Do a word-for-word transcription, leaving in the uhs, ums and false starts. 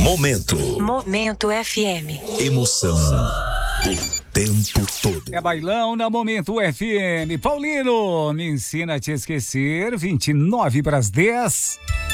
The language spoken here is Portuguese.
Momento. Momento F M. Emoção o tempo todo. É bailão na Momento F M. Paulino, me ensina a te esquecer. vinte e nove para as dez.